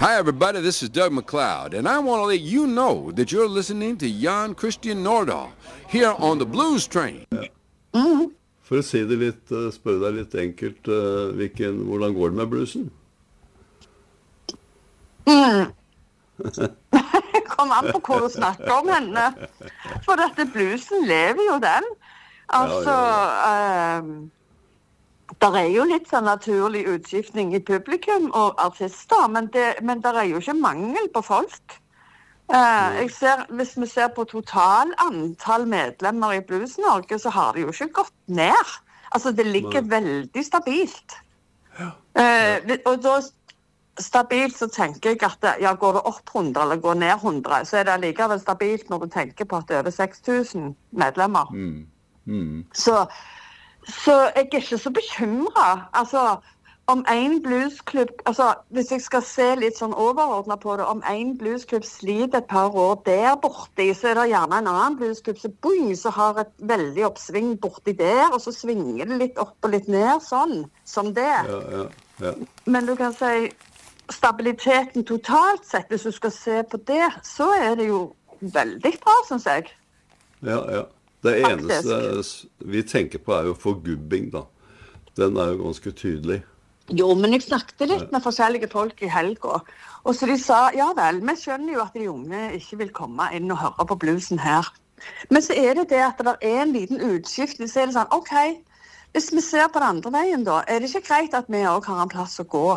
Hi, everybody. This is Doug McLeod, and I want to let you know that you're listening to Jan Christian Nordahl here on the Blues Train. For å si det litt, spørre deg litt enkelt, hvordan går det med bluesen? Kom an på hva du snakker om henne. For dette bluesen lever jo den. Altså, der jo litt sånn naturlig utskiftning i publikum og artister, men der jo ikke mangel på folk. Hvis vi ser på total antall medlemmer i Blues Norge, så har det jo ikke gått ned. Altså, det ligger veldig stabilt. Og da stabilt så tenker jeg at går det opp 100 eller går ned 100, så det likevel stabilt når du tenker på at det over 6000 medlemmer. Så jeg ikke så bekymret. Altså, om en bluesklubb, altså hvis jeg skal se litt sånn overordnet på det, om en bluesklubb sliter et par år der borte, så det gjerne en annen bluesklubb så har et veldig oppsving borti der, og så svinger det litt opp og litt ned, sånn som det. Ja. Men du kan si, stabiliteten totalt sett, hvis du skal se på det, så det jo veldig bra, synes jeg. Ja. Det eneste vi tenker på jo forgubbing, da. Den jo ganske tydelig. Jo, men jeg snakket litt med forskjellige folk i helgen, og så de sa, ja vel, vi skjønner jo at de unge ikke vil komme inn og høre på bluesen her. Men så det at det en liten utskift, så det sånn, ok, hvis vi ser på den andre veien da, det ikke greit at vi også har en plass å gå?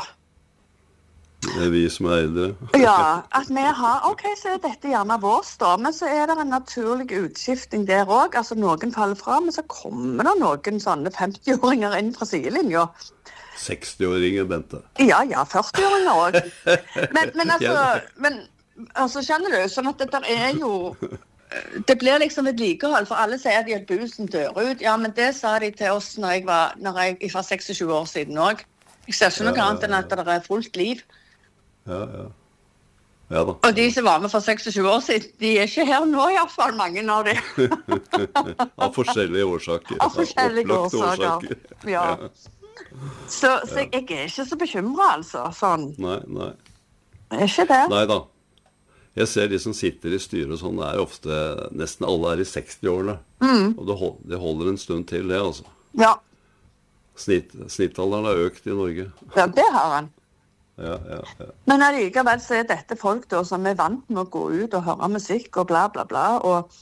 Det vi som eldre. Ja, at vi har, ok, så dette gjerne vårt da, men så det en naturlig utskifting der også, altså noen faller fra, men så kommer det noen sånne 50-åringer inn fra sidelinja. 60-åringer, Bente. Ja, 40-åringer også. Men altså, skjønner du, sånn at det jo, det blir liksom et likehold, for alle sier at busen dør ut. Ja, men det sa de til oss når jeg var 26 år siden også. Jeg ser ikke noe annet enn at det fullt liv. Ja da. Og de som var med for 26 år siden, de ikke her nå i hvert fall, mange av de. Av forskjellige årsaker. Av forskjellige årsaker, ja. Så jeg ikke så bekymret, altså, sånn. Nei. Ikke det? Nei da. Jeg ser de som sitter i styret og sånn, ofte, nesten alle i 60-årene. Og det holder en stund til, det, altså. Ja. Snittalderen har økt i Norge. Ja, det har han. Ja. Men allikevel så dette folk da, som vant med å gå ut og høre musikk og bla bla bla, og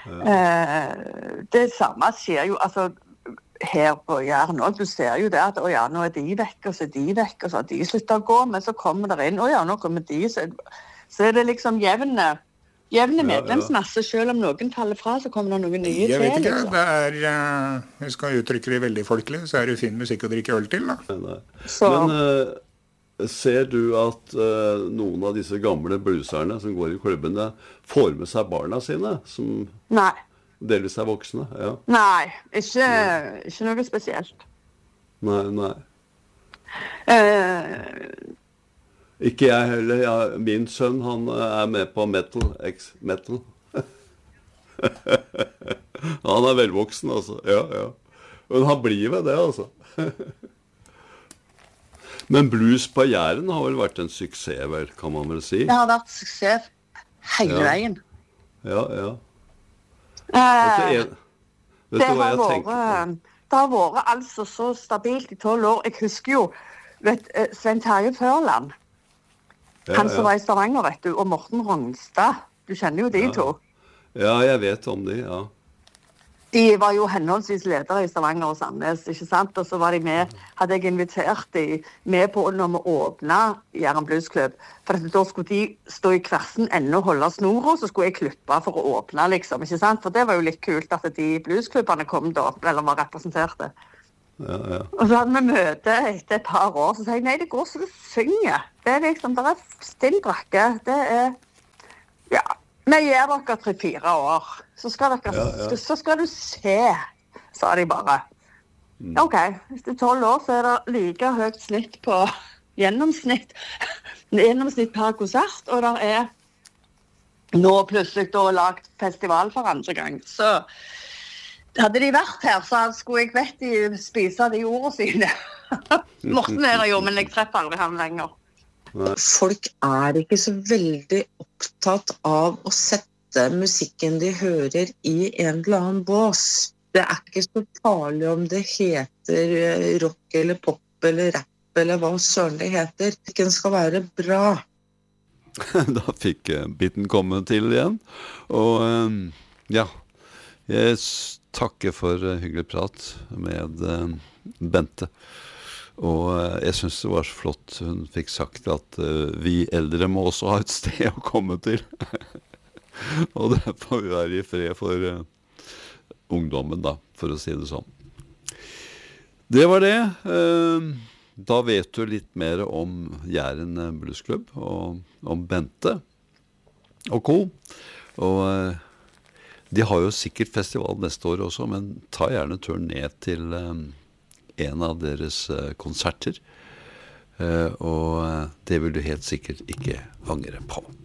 det samme skjer jo, altså, her på Jæren også, du ser jo det at, nå de vekk, og så de vekk, og så har de sluttet å gå, men så kommer der inn, nå kommer de, så det liksom jevne medlemsmasse, selv om noen faller fra, så kommer det noen nye til. Jeg vet ikke, liksom. Vi skal uttrykke det veldig folkelig, så det fin musikk å drikke øl til, da. Nei. Men ser du at noen av disse gamle blueserne som går i klubbene får med seg barna sine, som delvis voksne? Ja. Nei, ikke noe spesielt. Nei. Ikke jeg heller. Ja, min sønn, han med på metal. Han velvoksen, altså. Ja. Men han blir ved det, altså. Men blues på Jæren har vel vært en suksess, vel, kan man vel si? Det har vært suksess hele veien. Ja. Det har vært altså så stabilt i 12 år. Jeg husker jo, Svein Terje Førland, han som var i Stavanger, vet du, og Morten Rongstad. Du kjenner jo de to. Ja, jeg vet om de, ja. De var jo henholdsvis ledere i Stavanger og Sandnes, ikke sant? Og så var de med, hadde jeg invitert de med på når vi åpnet Jæren Bluesklubb. For da skulle de stå i kversen enda og holde snora, så skulle jeg klippe for å åpne, liksom, ikke sant? For det var jo litt kult at de bluesklubbene kom da, eller var representerte. Ja. Og så hadde vi møte etter et par år, så sa jeg, nei, det går så du synger. Det liksom, det stille brakke, det ja. Vi gjør dere 3-4 år, så skal du se, sa de bare. Ok, hvis det 12 år, så det like høyt snitt på gjennomsnitt per konsert, og der nå plutselig da lagt festival for andre gang. Så hadde de vært her, så skulle jeg vett de spise de ordene sine. Morten det jo, men jeg treffer aldri han lenger. Folk ikke så veldig opptatt av å sette musikken de hører i en eller annen bås. Det ikke så farlig om det heter rock eller pop eller rap eller hva søren det heter. Musikken skal være bra. Da fikk biten komme til igjen. Og ja, jeg takker for hyggelig prat med Bente. Og jeg synes det var så flott hun fikk sagt at vi eldre må også ha et sted å komme til. Og det får vi være i fred for ungdommen da, for å si det sånn. Det var det. Da vet du litt mer om Jæren Bluesklubb og om Bente og co. Og de har jo sikkert festival neste år også, men ta gjerne turen ned til en av deres konserter. Og det vil du helt sikkert ikke angre på.